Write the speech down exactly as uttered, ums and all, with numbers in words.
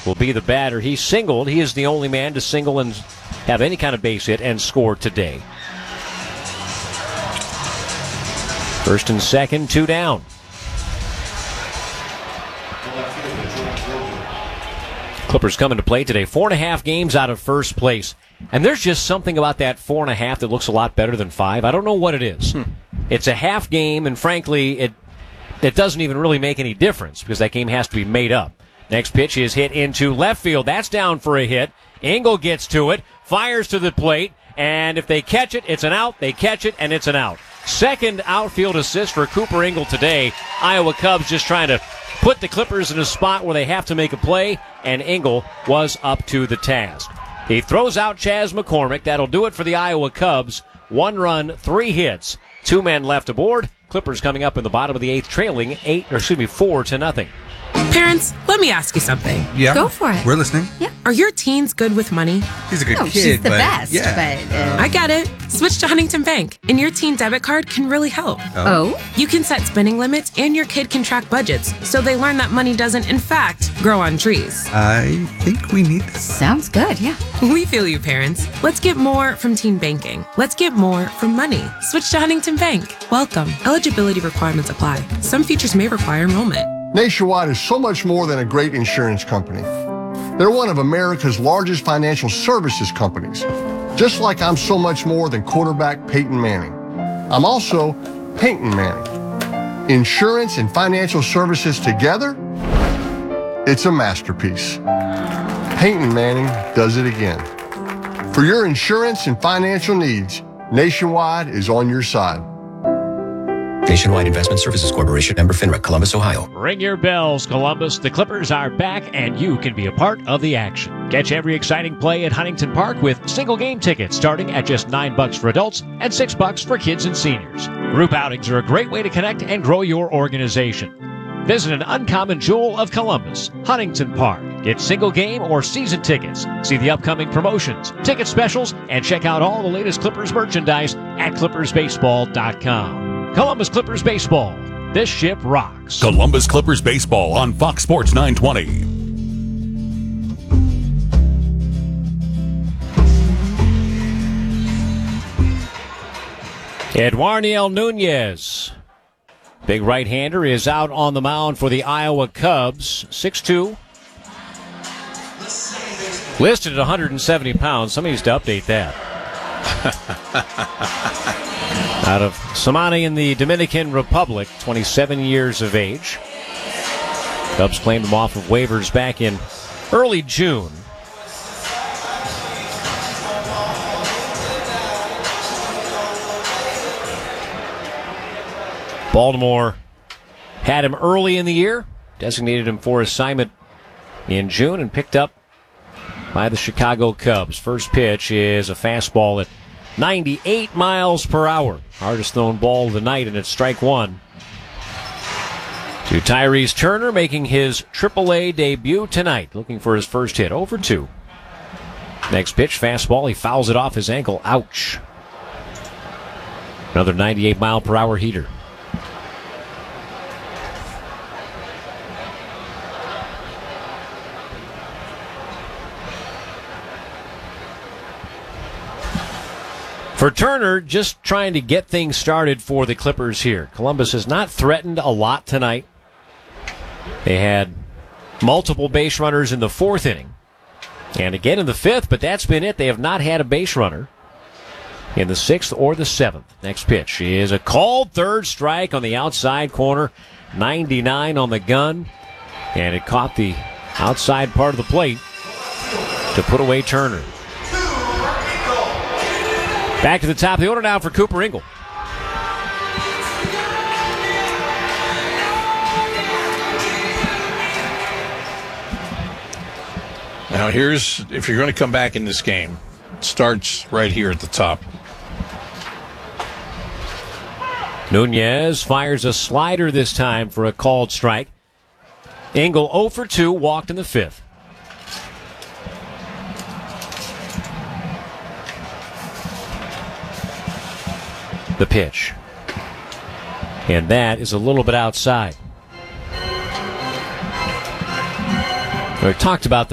will be the batter. He singled. He is the only man to single and have any kind of base hit and score today. First and second, two down. Clippers coming to play today. Four and a half games out of first place. And there's just something about that four and a half that looks a lot better than five. I don't know what it is. Hmm. It's a half game, and frankly, it it doesn't even really make any difference because that game has to be made up. Next pitch is hit into left field. That's down for a hit. Engel gets to it, fires to the plate, and if they catch it, it's an out. They catch it, and it's an out. Second outfield assist for Cooper Engel today. Iowa Cubs just trying to put the Clippers in a spot where they have to make a play, and Engel was up to the task. He throws out Chas McCormick. That'll do it for the Iowa Cubs. One run, three hits, two men left aboard. Clippers coming up in the bottom of the eighth, trailing eight, or excuse me, four to nothing. Parents, let me ask you something. Yeah. Go for it. We're listening. Yeah. Are your teens good with money? He's a good Oh, kid, she's the but best. yeah. But uh, I get it. Switch to Huntington Bank, and your teen debit card can really help. oh, You can set spending limits, and your kid can track budgets, so they learn that money doesn't, in fact, grow on trees. I think we need this. sounds good. Yeah. We feel you, parents. Let's get more from teen banking. Let's get more from money. Switch to Huntington Bank. Welcome. Eligibility requirements apply. Some features may require enrollment. Nationwide is so much more than a great insurance company. They're one of America's largest financial services companies, just like I'm so much more than quarterback Peyton Manning. I'm also Peyton Manning. Insurance and financial services together, it's a masterpiece. Peyton Manning does it again. For your insurance and financial needs, Nationwide is on your side. Nationwide Investment Services Corporation, member FINRA, Columbus, Ohio. Ring your bells, Columbus. The Clippers are back, and you can be a part of the action. Catch every exciting play at Huntington Park with single game tickets starting at just nine bucks for adults and six bucks for kids and seniors. Group outings are a great way to connect and grow your organization. Visit an uncommon jewel of Columbus, Huntington Park. Get single game or season tickets. See the upcoming promotions, ticket specials, and check out all the latest Clippers merchandise at clippers baseball dot com. Columbus Clippers Baseball. This ship rocks. Columbus Clippers Baseball on Fox Sports nine twenty. Eduardo Nunez, big right-hander, is out on the mound for the Iowa Cubs. six two. Listed at one hundred seventy pounds. Somebody needs to update that. Out of Samani in the Dominican Republic, twenty-seven years of age. Cubs claimed him off of waivers back in early June. Baltimore had him early in the year, designated him for assignment in June, and picked up by the Chicago Cubs. First pitch is a fastball at ninety-eight miles per hour. Hardest thrown ball of the night, and it's strike one. To Tyrese Turner, making his triple A debut tonight, looking for his first hit. oh for two. Next pitch, fastball. He fouls it off his ankle. Ouch. Another ninety-eight mile per hour heater. For Turner, just trying to get things started for the Clippers here. Columbus has not threatened a lot tonight. They had multiple base runners in the fourth inning. And again in the fifth, but that's been it. They have not had a base runner in the sixth or the seventh. Next pitch is a called third strike on the outside corner. ninety-nine on the gun. And it caught the outside part of the plate to put away Turner. Back to the top of the order now for Cooper Engel. Now here's, if you're going to come back in this game, it starts right here at the top. Nunez fires a slider this time for a called strike. Engel oh for two, walked in the fifth. The pitch. And that is a little bit outside. We talked about the